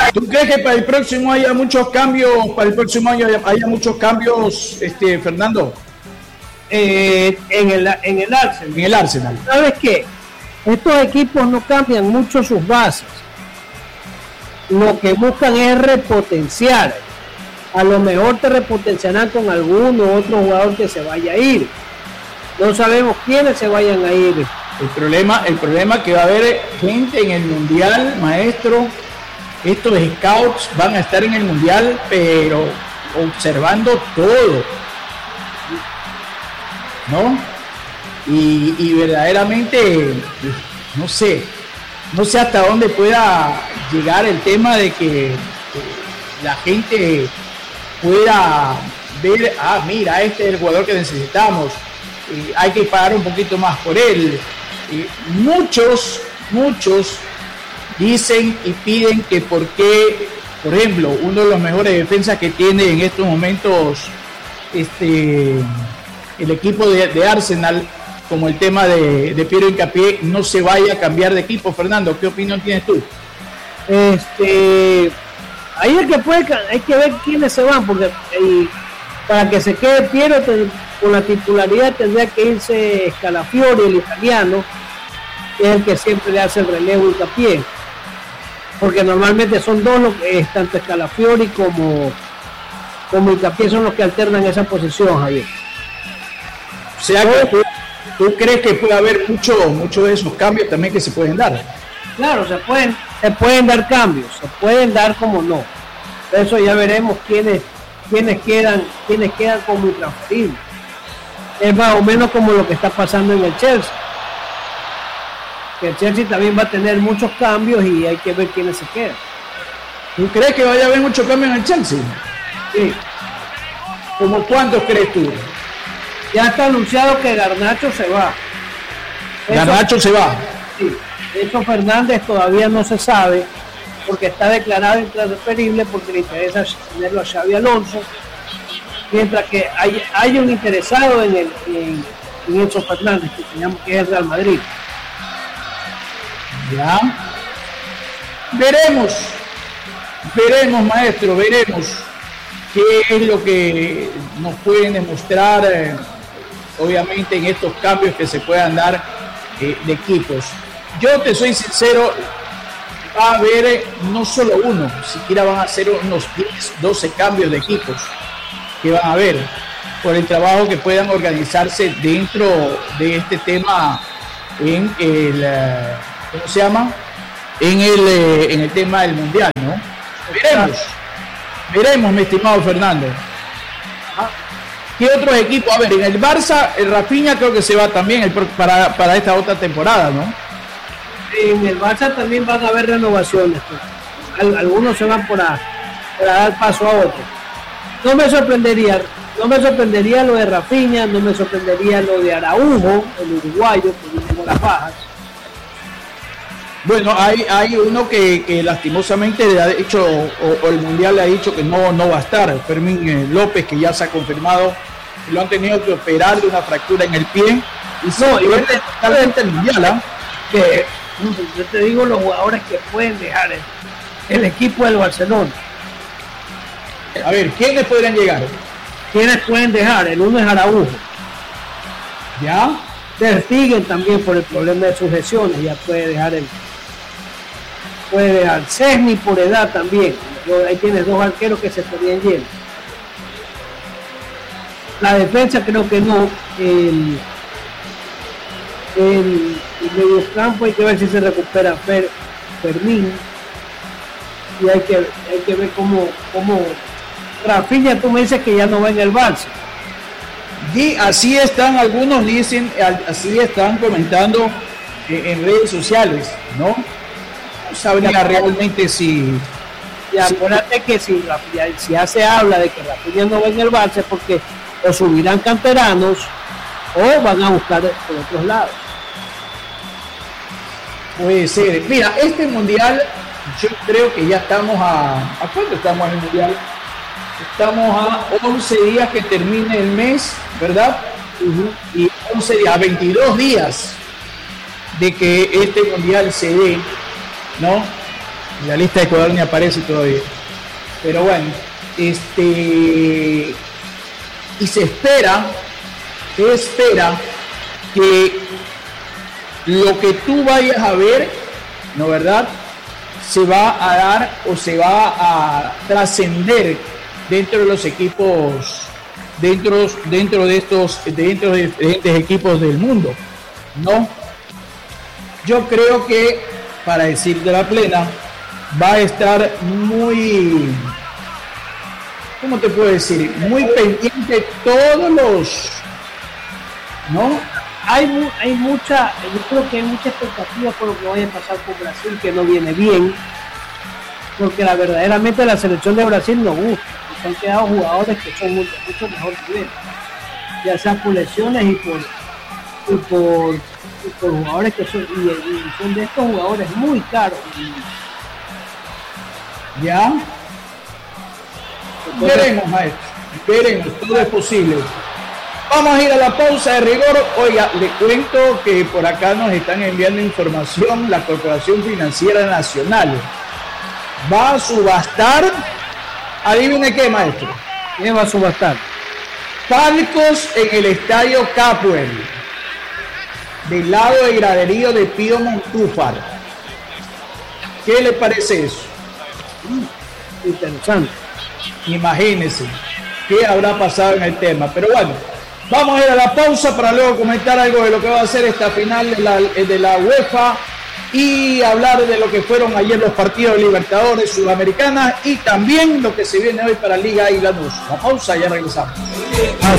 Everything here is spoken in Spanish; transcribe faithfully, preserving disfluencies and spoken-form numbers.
¿Tú crees que para el próximo haya muchos cambios, para el próximo año haya, haya muchos cambios, este, Fernando? Eh, en, el, en el Arsenal. En el Arsenal. ¿Sabes qué? Estos equipos no cambian mucho sus bases. Lo que buscan es repotenciar. A lo mejor te repotenciarán con alguno otro jugador que se vaya a ir. No sabemos quiénes se vayan a ir. El problema, el problema es que va a haber gente en el Mundial, maestro. Estos scouts van a estar en el Mundial, pero observando todo, ¿no? Y, y verdaderamente, no sé, no sé hasta dónde pueda llegar el tema de que la gente pueda ver, ah, mira, este es el jugador que necesitamos, y hay que pagar un poquito más por él. Y muchos, muchos dicen y piden que por qué, por ejemplo, uno de los mejores defensas que tiene en estos momentos este el equipo de, de Arsenal, como el tema de, de Piero Hincapié, no se vaya a cambiar de equipo. Fernando, ¿qué opinión tienes tú? Este, ahí es que puede, hay que ver quiénes se van, porque eh, para que se quede Piero te, con la titularidad tendría que irse Scalafiori, el italiano, que es el que siempre le hace el relevo a Hincapié, porque normalmente son dos, los, eh, tanto Scalafiori como como Hincapié son los que alternan esa posición, Javier. O sea que tú, tú crees que puede haber mucho, mucho de esos cambios también que se pueden dar. Claro, se pueden, se pueden dar cambios, se pueden dar como no. Eso ya veremos quiénes, quiénes quedan, quiénes quedan como intransferibles. Es más o menos como lo que está pasando en el Chelsea. Que el Chelsea también va a tener muchos cambios y hay que ver quiénes se quedan. ¿Tú crees que vaya a haber mucho cambio en el Chelsea? Sí. ¿Cómo cuántos crees tú? Ya está anunciado que Garnacho se va. Garnacho Eso, se va. Sí. Eso Fernández todavía no se sabe porque está declarado intransferible porque le interesa tenerlo a Xabi Alonso, mientras que hay, hay un interesado en el en, en Enzo Fernández que se llama, que es el Real Madrid. Ya veremos, veremos, maestro, veremos qué es lo que nos pueden demostrar, eh, obviamente en estos cambios que se puedan dar eh, de equipos. Yo te soy sincero, va a haber eh, no solo uno, siquiera van a ser unos diez, doce cambios de equipos que van a haber por el trabajo que puedan organizarse dentro de este tema en el, eh, ¿cómo se llama? En el, eh, en el tema del Mundial, ¿no? Veremos, veremos, mi estimado Fernando. ¿Qué otros equipos? A ver, en el Barça, el Rafinha creo que se va también el, para, para esta otra temporada, ¿no? En el Barça también van a haber renovaciones. Pues. Algunos se van por a, por a dar paso a otros. No me sorprendería, no me sorprendería lo de Rafinha, no me sorprendería lo de Araujo, el uruguayo, que viene con las bajas. Bueno, hay, hay uno que, que lastimosamente le ha dicho, o, o el Mundial le ha dicho que no, no va a estar, Fermín eh, López, que ya se ha confirmado, que lo han tenido que operar de una fractura en el pie, y no, y va totalmente el Mundial, ¿eh? Que yo te digo los jugadores que pueden dejar el, el equipo del Barcelona. A ver, ¿quiénes podrían llegar? ¿Quiénes pueden dejar? El uno es Araujo. ¿Ya? Ter Stegen también por el problema de sus lesiones, ya puede dejar el... Puede dejar Szczęsny por edad también. Ahí tienes dos arqueros que se estarían yendo. La defensa creo que no. El, el, el mediocampo hay que ver si se recupera Fer, Fermín. Y hay que, hay que ver cómo, cómo Rafinha, tú me dices que ya no va en el Barça. Y así están, algunos dicen, así están comentando en redes sociales, ¿no? No sabría realmente si... Y acuérdate si, que si, si ya se habla de que Rafinha no va en el Barça, porque o subirán canteranos o van a buscar por otros lados. Puede ser. Mira, este mundial, yo creo que ya estamos a... ¿A cuánto estamos en el mundial? Estamos a once días que termine el mes, ¿verdad? Uh-huh. Y once días, a veintidós días de que este mundial se dé, ¿no? La lista de Ecuador ni aparece todavía. Pero bueno, este y se espera, se espera que lo que tú vayas a ver, ¿no verdad?, se va a dar o se va a trascender dentro de los equipos, dentro, dentro de estos, dentro de diferentes equipos del mundo, ¿no? Yo creo que, para decir de la plena, va a estar muy, ¿cómo te puedo decir? Muy pendiente todos los, ¿no? Hay, hay mucha, yo creo que hay mucha expectativa por lo que vaya a pasar con Brasil, que no viene bien, porque la verdaderamente la selección de Brasil no gusta, se han quedado jugadores que son mucho, mucho mejor nivel, ya sea por lesiones y por, y por, y por jugadores que son, y, y son de estos jugadores muy caros. ¿Ya? Entonces, veremos, maestro, veremos, todo es posible. Vamos a ir a la pausa de rigor. Oiga, le cuento que por acá nos están enviando información. La Corporación Financiera Nacional va a subastar, adivine qué, maestro. ¿Quién va a subastar? Palcos en el Estadio Capuel, del lado de graderío de Pío Montúfar. ¿Qué le parece eso? Interesante. Imagínense qué habrá pasado en el tema. Pero bueno, vamos a ir a la pausa para luego comentar algo de lo que va a ser esta final de la, de la UEFA y hablar de lo que fueron ayer los partidos de Libertadores Sudamericanas y también lo que se viene hoy para Liga y Lanús. La pausa, ya regresamos. Ah.